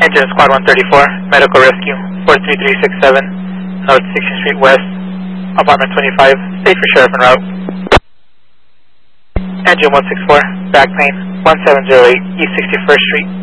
Engine Squad 134, Medical Rescue, 43367, North 16th Street West, Apartment 25, stay for Sheriff en route. Engine 164, back pain, 1708, East 61st Street.